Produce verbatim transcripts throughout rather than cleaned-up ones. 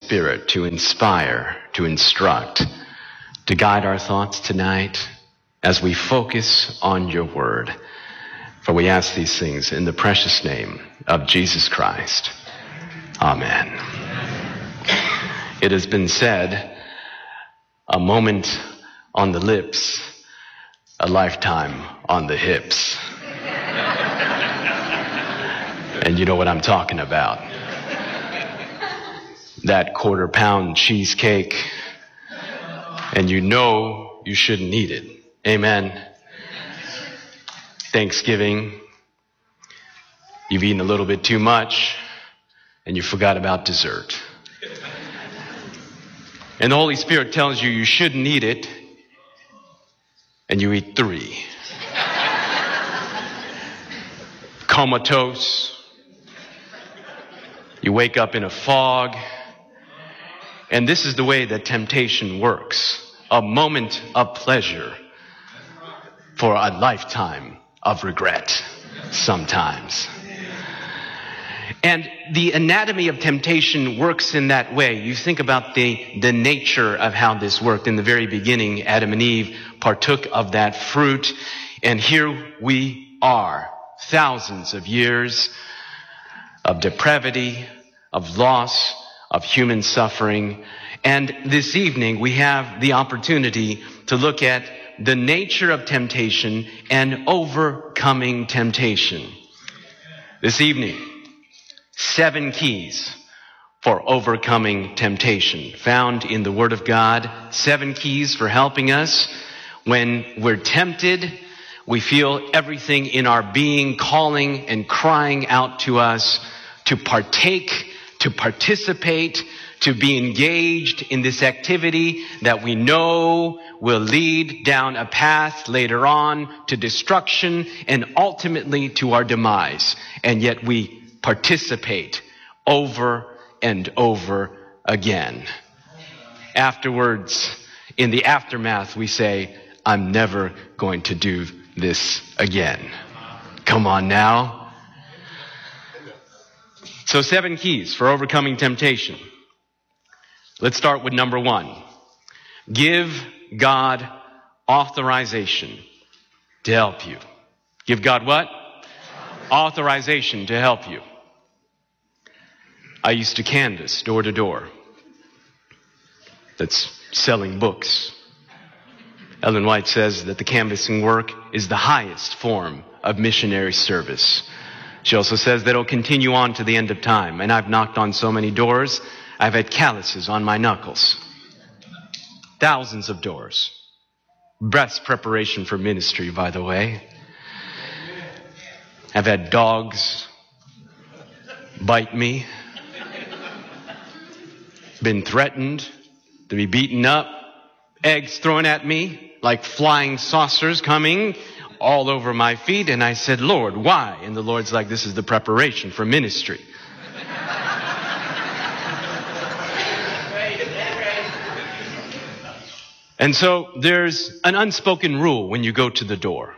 Spirit to inspire, to instruct, to guide our thoughts tonight as we focus on your word. For we ask these things in the precious name of Jesus Christ. Amen. It has been said, a moment on the lips, a lifetime on the hips. And you know what I'm talking about. That quarter pound cheesecake, and you know you shouldn't eat it. Amen. Thanksgiving, you've eaten a little bit too much, and you forgot about dessert. And the Holy Spirit tells you you shouldn't eat it, and you eat three. Comatose. You wake up in a fog. And this is the way that temptation works. A moment of pleasure for a lifetime of regret sometimes. And the anatomy of temptation works in that way. You think about the, the nature of how this worked. In the very beginning, Adam and Eve partook of that fruit. And here we are, thousands of years of depravity, of loss, of human suffering. And this evening we have the opportunity to look at the nature of temptation and overcoming temptation. This evening, seven keys for overcoming temptation found in the Word of God. Seven keys for helping us when we're tempted. We feel everything in our being calling and crying out to us to partake, to participate, to be engaged in this activity that we know will lead down a path later on to destruction and ultimately to our demise. And yet we participate over and over again. Afterwards, in the aftermath, we say, I'm never going to do this again. Come on now. So seven keys for overcoming temptation. Let's start with number one. Give God authorization to help you. Give God what? Authorization to help you. I used to canvass door to door. That's selling books. Ellen White says that the canvassing work is the highest form of missionary service. She also says that it'll continue on to the end of time. And I've knocked on so many doors, I've had calluses on my knuckles. Thousands of doors. Best preparation for ministry, by the way. I've had dogs bite me. Been threatened to be beaten up. Eggs thrown at me like flying saucers coming all over my feet. And I said, Lord, why? And the Lord's like, this is the preparation for ministry. And so there's an unspoken rule when you go to the door.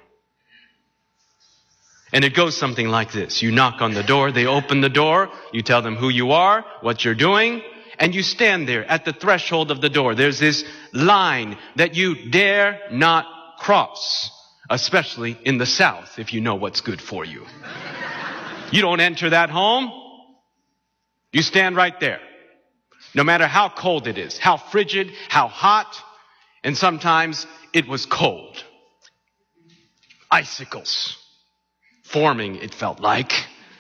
And it goes something like this. You knock on the door, they open the door, you tell them who you are, what you're doing, and you stand there at the threshold of the door. There's this line that you dare not cross, especially in the South, if you know what's good for you. You don't enter that home. You stand right there. No matter how cold it is, how frigid, how hot, and sometimes it was cold. Icicles forming, it felt like.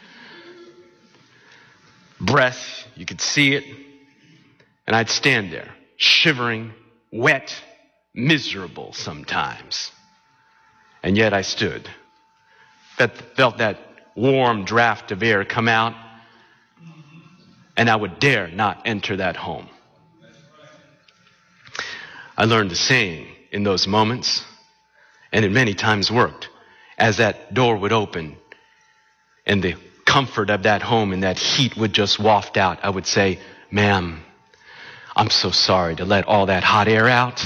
Breath, you could see it. And I'd stand there, shivering, wet, miserable sometimes. And yet I stood. Felt that warm draft of air come out. And I would dare not enter that home. I learned a saying in those moments, and it many times worked. As that door would open and the comfort of that home and that heat would just waft out, I would say, ma'am, I'm so sorry to let all that hot air out.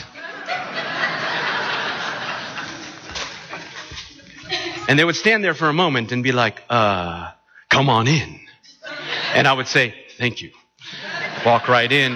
And they would stand there for a moment and be like, uh, come on in. And I would say, thank you. Walk right in.